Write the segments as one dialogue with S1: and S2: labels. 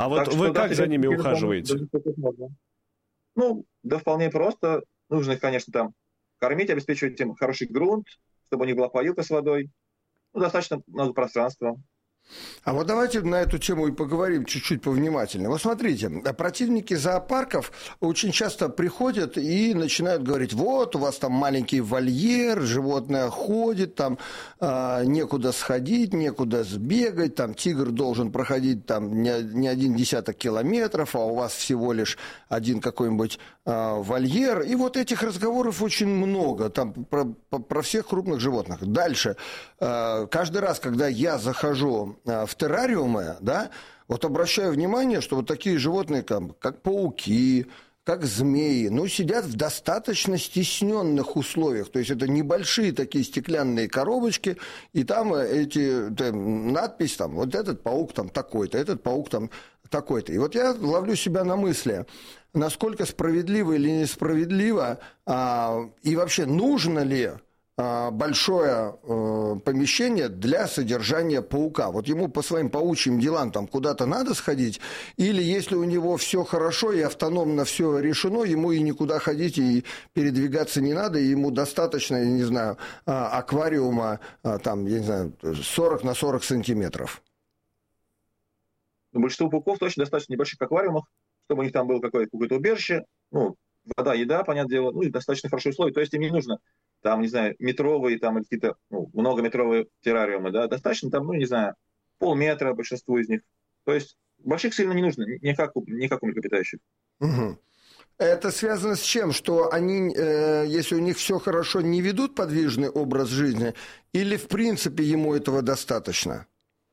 S1: А вот
S2: Так что,
S1: вы
S2: да,
S1: как за ними ухаживаете?
S2: можно. Ну, да вполне просто. Нужно их, конечно, там кормить, обеспечивать им хороший грунт, чтобы у них была поилка с водой. Ну, достаточно много пространства.
S3: А вот давайте на эту тему и поговорим чуть-чуть повнимательнее. Вот смотрите, противники зоопарков очень часто приходят и начинают говорить: вот, у вас там маленький вольер, животное ходит, там некуда сходить, некуда сбегать, там тигр должен проходить там не один десяток километров, а у вас всего лишь один какой-нибудь вольер. И вот этих разговоров очень много, там про всех крупных животных. Дальше. Каждый раз, когда я захожу в террариумы, да, вот обращаю внимание, что вот такие животные, как пауки, как змеи, ну, сидят в достаточно стесненных условиях. То есть это небольшие такие стеклянные коробочки, и там надпись, там, вот этот паук там такой-то, этот паук там такой-то. И вот я ловлю себя на мысли, насколько справедливо или несправедливо, и вообще нужно ли большое помещение для содержания паука. Вот ему по своим паучьим делам там куда-то надо сходить, или если у него все хорошо и автономно все решено, ему и никуда ходить, и передвигаться не надо, и ему достаточно, я не знаю, аквариума там, я не знаю, 40 на 40 сантиметров.
S2: Большинство пауков точно достаточно небольших аквариумах, чтобы у них там было какое-то убежище, ну, вода, еда, понятное дело, ну и достаточно хорошие условия. То есть им не нужно там, не знаю, метровые там или какие-то многометровые террариумы, да, достаточно там, ну, не знаю, полметра большинству из них. То есть больших сильно не нужно, ни как у млекопитающих.
S3: Угу. Это связано с чем? Что они, если у них все хорошо, не ведут подвижный образ жизни, или в принципе ему этого достаточно?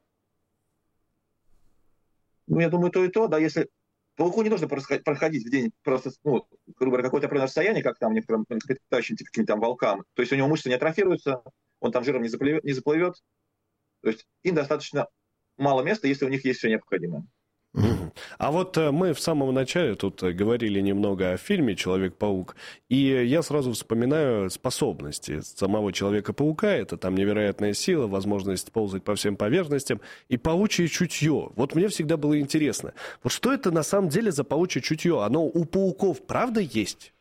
S2: Ну, я думаю, то и то, да, если пауку не нужно проходить в день просто, ну, грубо говоря, какое-то определенное расстояние, как там некоторым млекопитающим, типа каким-то там волкам. То есть у него мышцы не атрофируются, он там жиром не заплывет. То есть им достаточно мало места, если у них есть все необходимое.
S1: А вот мы в самом начале тут говорили немного о фильме «Человек-паук», и я сразу вспоминаю способности самого Человека-паука. Это там невероятная сила, возможность ползать по всем поверхностям и паучье чутье. Вот мне всегда было интересно, вот что это на самом деле за паучье чутье? Оно у пауков правда есть?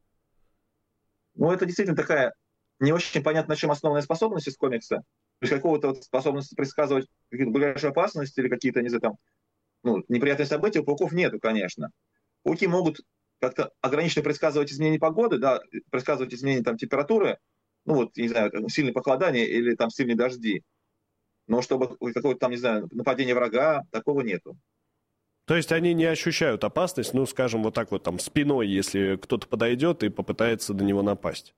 S2: Ну, это действительно такая не очень понятно, на чем основанная способность из комикса. То есть какого-то способности предсказывать какие-то ближайшие опасности или какие-то, не знаю, там, неприятные события у пауков нету, конечно. Пауки могут как-то ограниченно предсказывать изменения погоды, да, предсказывать изменения там, температуры, ну вот, не знаю, сильное похолодание или там сильные дожди. Но чтобы какое-то там, не знаю, нападение врага, такого нету.
S1: То есть они не ощущают опасность, ну, скажем, вот так вот там спиной, если кто-то подойдет и попытается на него напасть?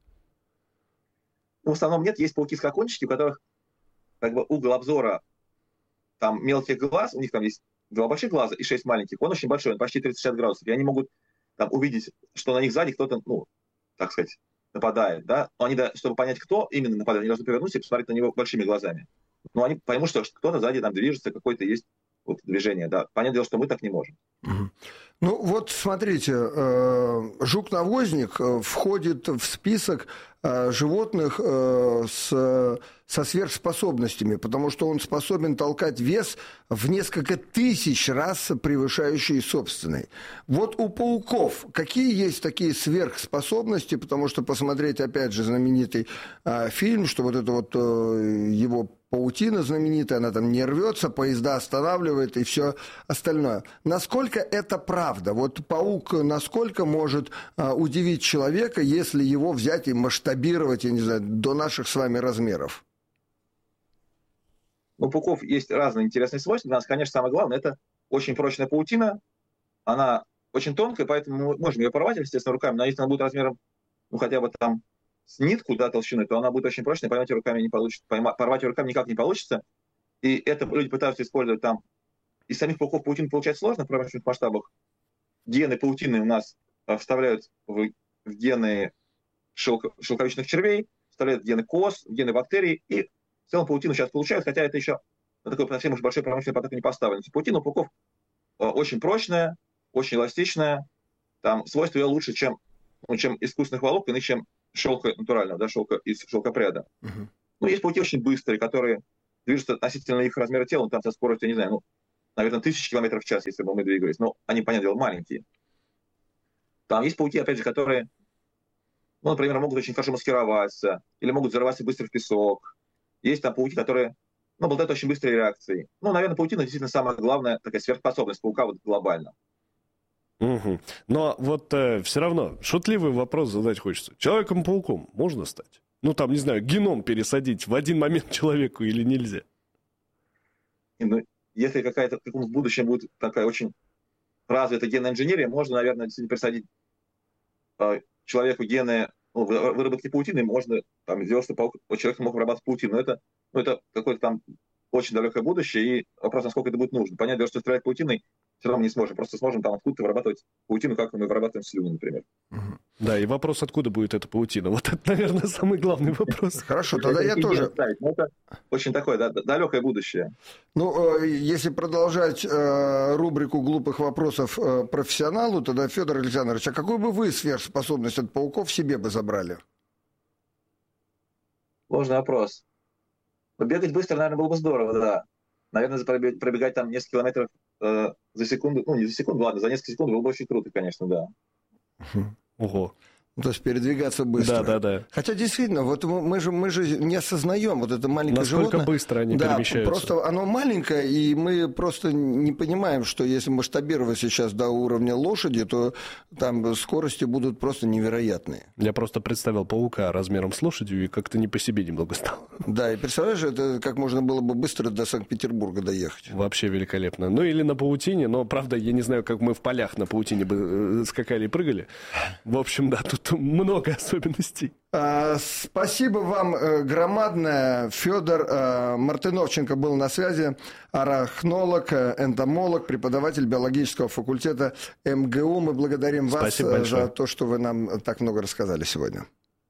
S2: В основном нет, есть пауки-скакончики, у которых как бы угол обзора там мелких глаз, у них там есть 2 больших глаза и 6 маленьких, он очень большой, он почти 360 градусов, и они могут там увидеть, что на них сзади кто-то, ну, так сказать, нападает, да, но они, чтобы понять, кто именно нападает, они должны повернуться и посмотреть на него большими глазами. Но они поймут, что кто-то сзади там движется, какое-то есть вот движение, да. Понятное дело, что мы так не можем.
S3: Ну вот смотрите, жук-навозник входит в список животных со сверхспособностями, потому что он способен толкать вес в несколько тысяч раз превышающий собственный. Вот у пауков какие есть такие сверхспособности, потому что посмотреть, опять же, знаменитый фильм, что вот это вот его паутина знаменитая, она там не рвется, поезда останавливает и все остальное. Насколько это правда? Вот паук насколько может удивить человека, если его взять и масштабировать, я не знаю, до наших с вами размеров?
S2: У пауков есть разные интересные свойства. Для нас, конечно, самое главное – это очень прочная паутина. Она очень тонкая, поэтому мы можем ее порвать, естественно, руками. Но если она будет размером, ну, хотя бы там с нитку, да, толщиной, то она будет очень прочная, порвать ее руками не получится. Порвать ее руками никак не получится. И это люди пытаются использовать там. Из самих пауков паутину получать сложно в промышленных масштабах. Гены паутины у нас вставляют в гены шелковичных червей, вставляют в гены коз, в гены бактерий, и в целом паутину сейчас получают, хотя это еще на такой совсем уж большой промышленный поток не поставлен. Паутина у пауков очень прочная, очень эластичная, там свойства ее лучше, чем искусственных волокон и чем шелка натурального, да, шелка из шелкопряда. Ну, есть пауки очень быстрые, которые движутся относительно их размера тела, там со скоростью, не знаю, наверное, 1000 километров в час, если бы мы двигались. Но они, понятное дело, маленькие. Там есть пауки, опять же, которые, ну, например, могут очень хорошо маскироваться, или могут взрываться быстро в песок. Есть там пауки, которые, ну, обладают очень быстрой реакцией. Ну, наверное, паутина действительно самая главная такая сверхспособность паука вот глобально.
S1: Угу. Но вот все равно шутливый вопрос задать хочется. Человеком-пауком можно стать? Ну, там, не знаю, геном пересадить в один момент человеку или нельзя?
S2: И, ну, если какая-то в будущем будет такая очень развитая генная инженерия, можно, наверное, действительно пересадить человеку гены, ну, выработки паутины, можно там, сделать, чтобы человек мог вырабатывать паутину. Но это какое-то там очень далекое будущее, и вопрос, насколько это будет нужно. Понятно, что стрелять паутиной все равно мы не сможем. Просто сможем там откуда-то вырабатывать паутину, как мы вырабатываем слюни, например.
S1: Да, и вопрос, откуда будет эта паутина. Вот это, наверное, самый главный вопрос.
S3: Хорошо, тогда я тоже...
S2: Это очень такое далекое будущее.
S3: Ну, если продолжать рубрику глупых вопросов профессионалу, тогда, Федор Александрович, а какую бы вы сверхспособность от пауков себе бы забрали?
S2: Сложный вопрос. Но бегать быстро, наверное, было бы здорово, да. Наверное, пробегать там несколько километров за секунду, ну, не за секунду, ладно, за несколько секунд было бы очень круто, конечно, да.
S1: Ого.
S3: То есть передвигаться быстро.
S1: Да.
S3: Хотя действительно, вот мы же не осознаем вот это маленькое
S1: насколько
S3: животное.
S1: Быстро они перемещаются.
S3: Просто оно маленькое, и мы просто не понимаем, что если масштабировать сейчас до уровня лошади, то там скорости будут просто невероятные.
S1: Я просто представил паука размером с лошадью, и как-то не по себе немного стало.
S3: Да, и представляешь, это как можно было бы быстро до Санкт-Петербурга доехать.
S1: Вообще великолепно. Ну или на паутине, но, правда, я не знаю, как мы в полях на паутине бы скакали и прыгали. В общем, да, тут много особенностей.
S3: Спасибо вам громадное. Федор Мартыновченко был на связи, арахнолог, энтомолог, преподаватель биологического факультета МГУ. Мы благодарим вас за то, что вы нам так много рассказали сегодня.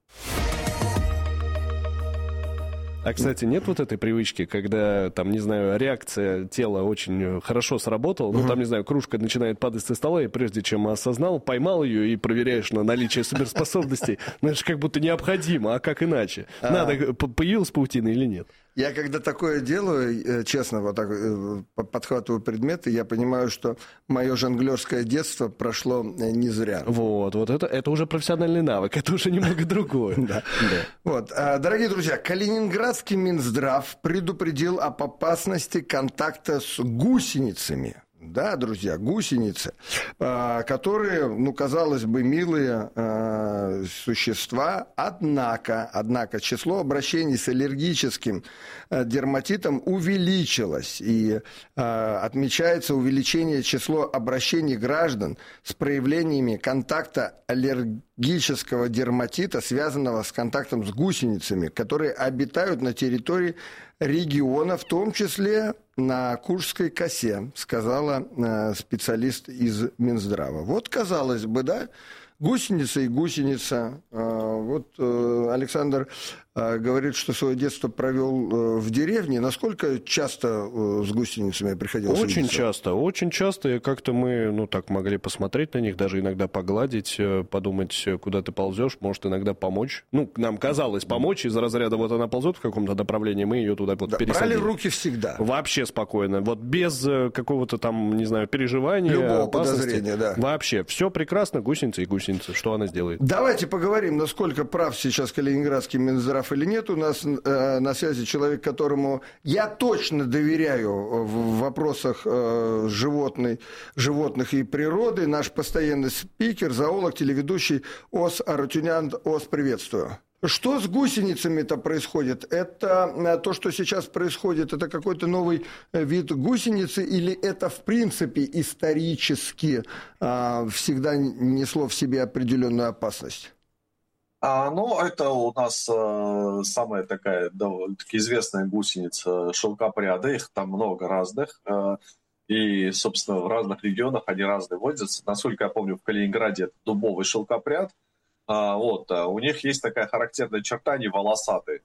S1: А, кстати, нет вот этой привычки, когда, там, не знаю, реакция тела очень хорошо сработала, ну, там, не знаю, кружка начинает падать со стола, и прежде чем осознал, поймал ее и проверяешь на наличие суперспособностей. Ну, это же как будто необходимо, а как иначе? Надо, появилась паутина или нет?
S3: Я когда такое делаю, честно, вот так подхватываю предметы, я понимаю, что мое жонглерское детство прошло не зря.
S1: Вот это уже профессиональный навык, это уже немного другое.
S3: Вот, дорогие друзья, Калининградский Минздрав предупредил об опасности контакта с гусеницами. Да, друзья, гусеницы, которые, ну, казалось бы, милые существа, однако число обращений с аллергическим дерматитом увеличилось, и отмечается увеличение числа обращений граждан с проявлениями контакта аллергического дерматита, связанного с контактом с гусеницами, которые обитают на территории региона, в том числе на Куршской косе, сказала специалист из Минздрава. Вот, казалось бы, да, гусеница и гусеница. Вот Александр говорит, что свое детство провел в деревне. Насколько часто с гусеницами приходилось видеться?
S1: Очень часто. И как-то мы, ну, так могли посмотреть на них, даже иногда погладить, подумать, куда ты ползешь, может иногда помочь. Ну, нам казалось помочь, из разряда вот она ползет в каком-то направлении, мы ее туда вот пересадили.
S3: Брали руки всегда.
S1: Вообще спокойно. Вот без какого-то там, не знаю, переживания,
S3: любого
S1: опасности.
S3: Подозрения, да.
S1: Вообще. Все прекрасно, гусеница и гусеница. Что она сделает?
S3: Давайте поговорим, насколько прав сейчас Калининградский Минздрав или нет. У нас на связи человек, которому я точно доверяю в вопросах животных и природы. Наш постоянный спикер, зоолог, телеведущий Ос Арутюнян. Ос, приветствую. Что с гусеницами-то происходит? Это то, что сейчас происходит, это какой-то новый вид гусеницы, или это в принципе исторически всегда несло в себе определенную опасность?
S4: Ну, это у нас самая такая довольно-таки известная гусеница шелкопряда, их там много разных, и, собственно, в разных регионах они разные водятся. Насколько я помню, в Калининграде это дубовый шелкопряд. У них есть такая характерная черта, они волосатые.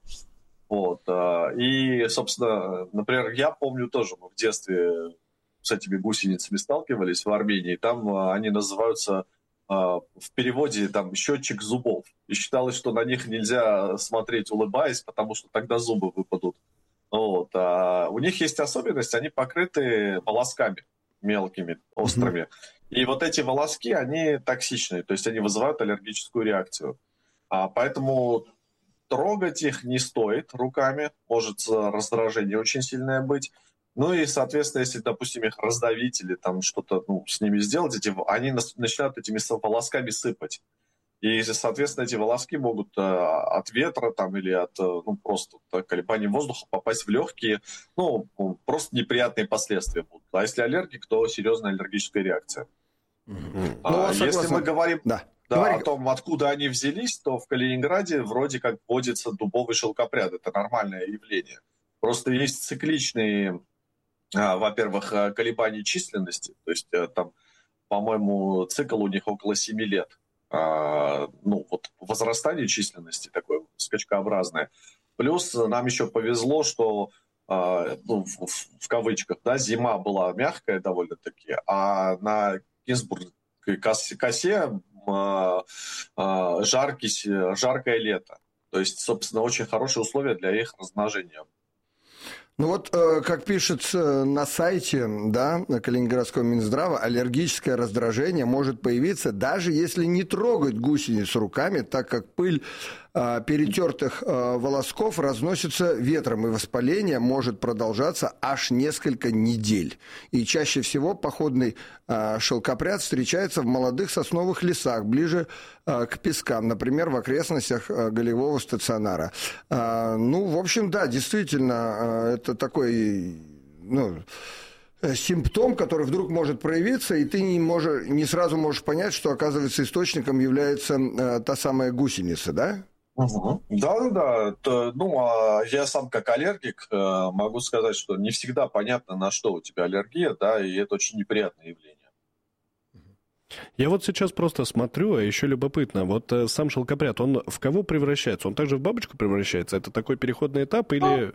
S4: И, собственно, например, я помню тоже, мы в детстве с этими гусеницами сталкивались в Армении, там они называются в переводе там счетчик зубов. И считалось, что на них нельзя смотреть, улыбаясь, потому что тогда зубы выпадут. Вот. А у них есть особенность, они покрыты волосками мелкими, острыми. И вот эти волоски, они токсичные, то есть они вызывают аллергическую реакцию. Поэтому трогать их не стоит руками, может раздражение очень сильное быть. Ну и, соответственно, если, допустим, их раздавить или там что-то с ними сделать, они начинают этими волосками сыпать. И, соответственно, эти волоски могут от ветра там, или от просто колебаний воздуха попасть в легкие. Просто неприятные последствия будут. А если аллергик, то серьезная аллергическая реакция. Если мы говорим о том, откуда они взялись, то в Калининграде вроде как водится дубовый шелкопряд. Это нормальное явление. Просто есть цикличные, во-первых, колебания численности. То есть там, по-моему, цикл у них около 7 лет. Возрастание численности такое скачкообразное. Плюс нам еще повезло, что в кавычках, зима была мягкая довольно-таки, а на Гинзбургской косе жаркое лето. То есть, собственно, очень хорошие условия для их размножения.
S3: Как пишется на сайте, Калининградского Минздрава, аллергическое раздражение может появиться, даже если не трогать гусениц руками, так как пыль перетертых волосков разносится ветром, и воспаление может продолжаться аж несколько недель. И чаще всего походный шелкопряд встречается в молодых сосновых лесах, ближе к пескам, например, в окрестностях Голевого стационара. В общем, действительно, это такой симптом, который вдруг может проявиться, и ты не сразу можешь понять, что, оказывается, источником является та самая гусеница, да?
S4: Да. Я сам как аллергик могу сказать, что не всегда понятно, на что у тебя аллергия, и это очень неприятное явление.
S1: Я вот сейчас просто смотрю, а еще любопытно, сам шелкопряд, он в кого превращается? Он также в бабочку превращается? Это такой переходный этап или...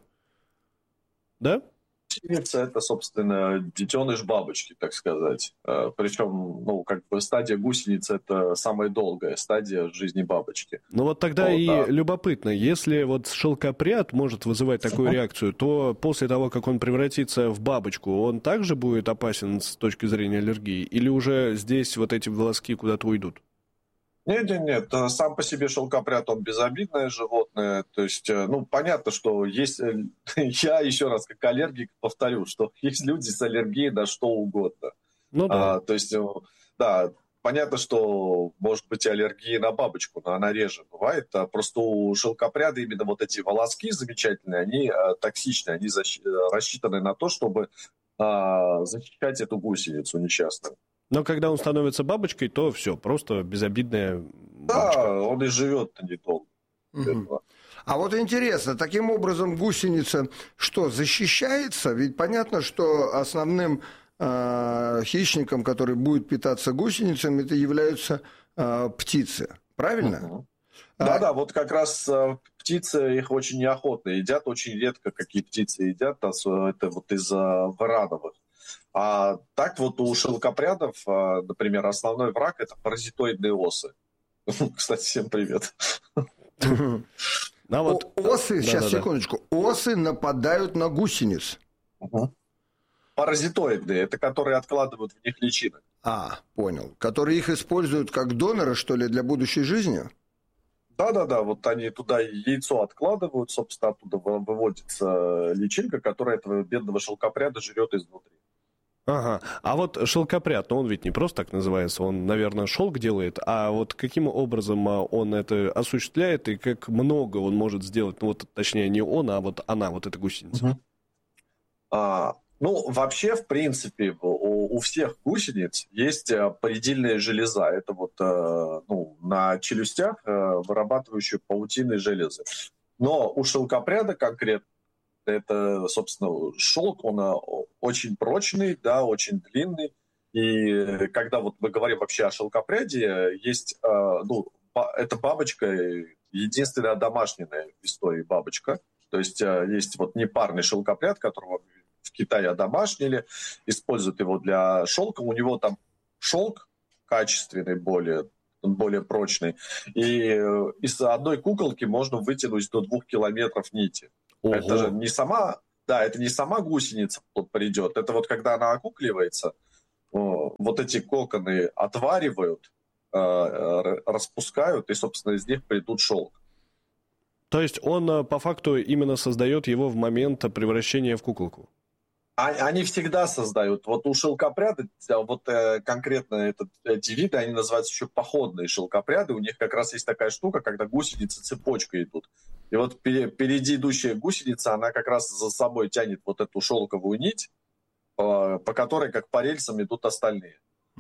S1: Да?
S4: Гусеница — это, собственно, детеныш бабочки, так сказать. Причем, стадия гусеницы — это самая долгая стадия жизни бабочки.
S1: Тогда любопытно, если шелкопряд может вызывать такую реакцию, то после того, как он превратится в бабочку, он также будет опасен с точки зрения аллергии? Или уже здесь эти волоски куда-то уйдут?
S4: Нет. Сам по себе шелкопряд, он безобидное животное. То есть, понятно, что есть... Я еще раз, как аллергик, повторю, что есть люди с аллергией на что угодно. То есть, понятно, что может быть и аллергия на бабочку, но она реже бывает. Просто у шелкопряда именно эти волоски замечательные, они токсичные, они рассчитаны на то, чтобы защищать эту гусеницу несчастную.
S1: Но когда он становится бабочкой, то все, просто безобидная бабочка.
S4: Да, он и живет-то недолго.
S3: А интересно, таким образом гусеница защищается? Ведь понятно, что основным хищником, который будет питаться гусеницами, это являются птицы. Правильно?
S4: Да, как раз птицы их очень неохотно едят, очень редко какие птицы едят, это из варановых. А так у шелкопрядов, например, основной враг — это паразитоидные осы. Кстати, всем привет.
S3: Осы, секундочку, осы нападают на гусениц.
S4: Паразитоидные, это которые откладывают в них личинок.
S3: Понял. Которые их используют как доноры, что ли, для будущей жизни?
S4: Да, они туда яйцо откладывают, собственно, оттуда выводится личинка, которая этого бедного шелкопряда жрет изнутри.
S1: Ага. А шелкопряд, он ведь не просто так называется, он, наверное, шелк делает, а каким образом он это осуществляет и как много он может сделать, точнее, не он, а она, эта гусеница?
S4: Вообще, в принципе, у всех гусениц есть предельная железа. Это на челюстях вырабатывающие паутинные железы. Но у шелкопряда конкретно это, собственно, шелк, он очень прочный, очень длинный. И когда мы говорим вообще о шелкопряде, есть, эта бабочка единственная домашняя в истории бабочка. То есть есть непарный шелкопряд, которого в Китае одомашнили, используют его для шелка. У него там шелк качественный, более прочный. И из одной куколки можно вытянуть до 2 километров нити.
S1: Ого.
S4: Это же не сама, да, это не сама гусеница придет, это вот когда она окукливается, вот эти коконы отваривают, распускают, и, собственно, из них придут шелк.
S1: То есть он по факту именно создает его в момент превращения в куколку?
S4: Они всегда создают. Вот у шелкопряда, вот конкретно эти виды, они называются еще походные шелкопряды. У них как раз есть такая штука, когда гусеницы цепочкой идут. И вот впереди идущая гусеница, она как раз за собой тянет вот эту шелковую нить, по которой, как по рельсам, идут остальные.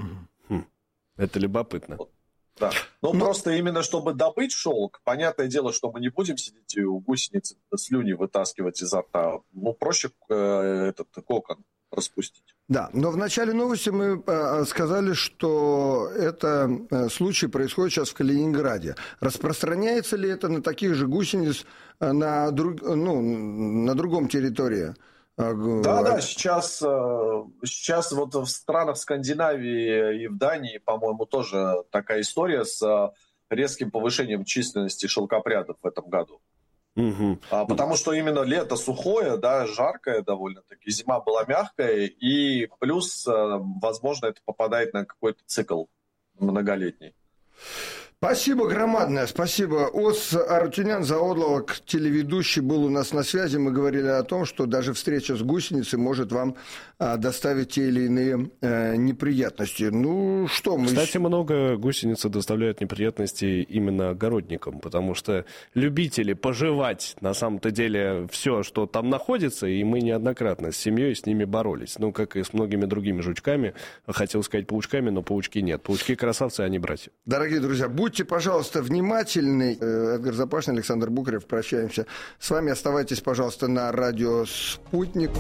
S1: Это любопытно.
S4: Вот. Да. Но просто именно чтобы добыть шелк, понятное дело, что мы не будем сидеть и у гусеницы слюни вытаскивать изо рта. Ну, проще этот кокон распустить.
S3: Да, но в начале новости мы сказали, что это случай происходит сейчас в Калининграде. Распространяется ли это на таких же гусениц на другом территории?
S4: Да, сейчас вот в странах Скандинавии и в Дании, по-моему, тоже такая история с резким повышением численности шелкопрядов в этом году. Потому что именно лето сухое, да, жаркое довольно-таки, зима была мягкая, и плюс, возможно, это попадает на какой-то цикл многолетний.
S3: Спасибо громадное, спасибо. Ос Арутюнян, зоолог, телеведущий, был у нас на связи. Мы говорили о том, что даже встреча с гусеницей может вам доставить те или иные неприятности. Ну, что мы...
S1: Кстати, много гусеницы доставляют неприятности именно огородникам, потому что любители пожевать, на самом-то деле, все, что там находится, и мы неоднократно с семьей с ними боролись. Ну, как и с многими другими жучками. Хотел сказать паучками, но паучки нет. Паучки красавцы, они братья.
S3: Дорогие друзья, будьте, пожалуйста, внимательны. Эдгар Запашный, Александр Букарев. Прощаемся с вами. Оставайтесь, пожалуйста, на радио «Спутник».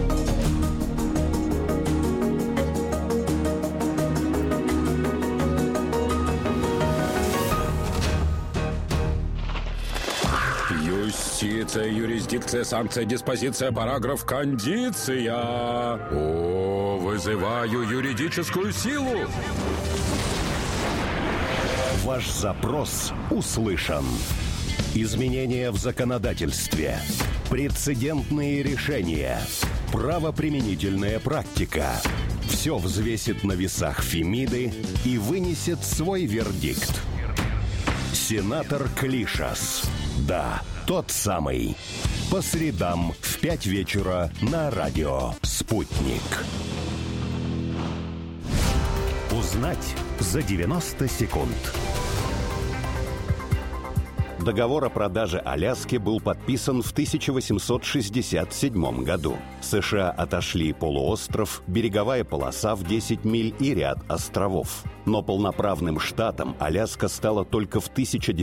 S5: Юстиция, юрисдикция, санкция, диспозиция, параграф, кондиция. О, вызываю юридическую силу.
S6: Ваш запрос услышан. Изменения в законодательстве, прецедентные решения, правоприменительная практика. Все взвесит на весах Фемиды и вынесет свой вердикт. Сенатор Клишас. Да, тот самый. По средам в 5 вечера на радио «Спутник». Узнать за 90 секунд. Договор о продаже Аляски был подписан в 1867 году. США отошли полуостров, береговая полоса в 10 миль и ряд островов. Но полноправным штатом Аляска стала только в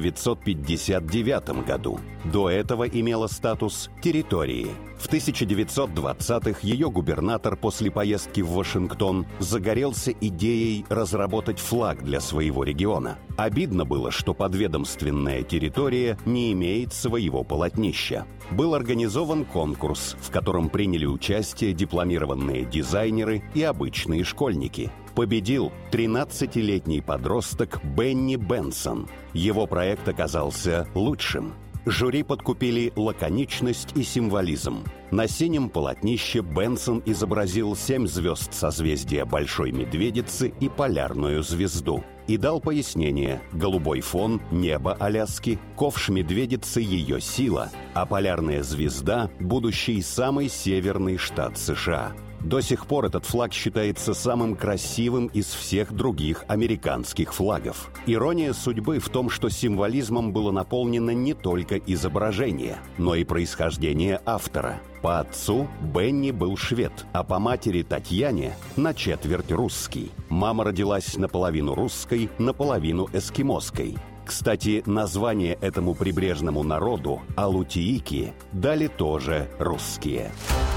S6: 1959 году. До этого имела статус территории. В 1920-х ее губернатор после поездки в Вашингтон загорелся идеей разработать флаг для своего региона. Обидно было, что подведомственная территория не имеет своего полотнища. Был организован конкурс, в котором приняли участие дипломированные дизайнеры и обычные школьники. Победил 13-летний подросток Бенни Бенсон. Его проект оказался лучшим. Жюри подкупили лаконичность и символизм. На синем полотнище Бенсон изобразил 7 звезд созвездия Большой Медведицы и полярную звезду. И дал пояснение: голубой фон, небо Аляски, ковш Медведицы — ее сила, а полярная звезда — будущий самый северный штат США. До сих пор этот флаг считается самым красивым из всех других американских флагов. Ирония судьбы в том, что символизмом было наполнено не только изображение, но и происхождение автора. По отцу Бенни был швед, а по матери Татьяне на четверть русский. Мама родилась наполовину русской, наполовину эскимосской. Кстати, название этому прибрежному народу, алутиики, дали тоже русские.